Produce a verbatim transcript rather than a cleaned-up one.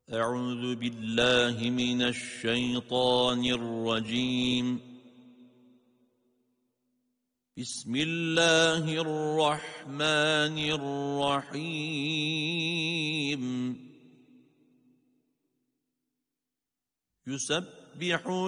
أعوذ بالله من الشيطان الرجيم. بسم الله الرحمن الرحيم. يسبح